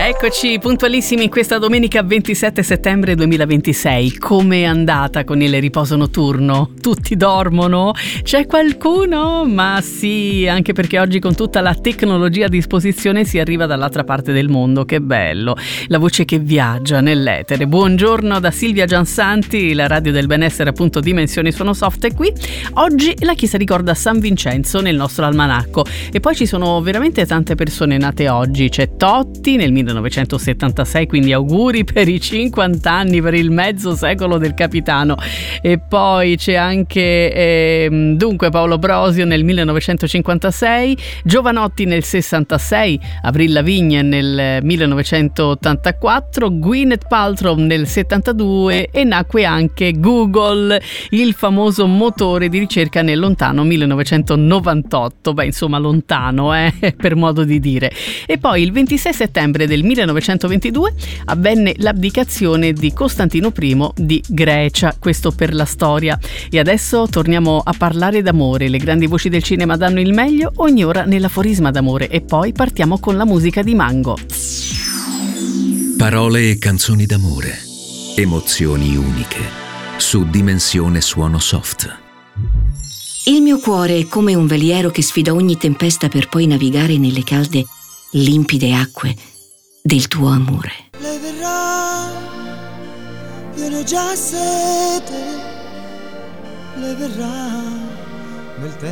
Eccoci puntualissimi in questa domenica 27 settembre 2026. Come è andata con il riposo notturno? Tutti dormono? C'è qualcuno? Ma sì, anche perché oggi con tutta la tecnologia a disposizione si arriva dall'altra parte del mondo. Che bello! La voce che viaggia nell'etere. Buongiorno da Silvia Giansanti, la radio del benessere, appunto Dimensioni Suono Soft è qui. Oggi la Chiesa ricorda San Vincenzo nel nostro almanacco e poi ci sono veramente tante persone nate oggi. C'è Totti nel 1976, quindi auguri per i 50 anni, per il mezzo secolo del capitano. E poi c'è anche dunque Paolo Brosio nel 1956, Giovanotti nel 66, Avril Lavigne nel 1984, Gwyneth Paltrow nel 72 e nacque anche Google, il famoso motore di ricerca nel lontano 1998. Beh, insomma lontano, per modo di dire. E poi il 26 settembre del 1922 avvenne l'abdicazione di Costantino I di Grecia, questo per la storia. E adesso torniamo a parlare d'amore. Le grandi voci del cinema danno il meglio ogni ora nell'aforisma d'amore e poi partiamo con la musica di Mango. Parole e canzoni d'amore, emozioni uniche, su Dimensione Suono Soft. Il mio cuore è come un veliero che sfida ogni tempesta per poi navigare nelle calde, limpide acque del tuo amore. Lei verrà, io ne ho già sete. Lei verrà nel tempo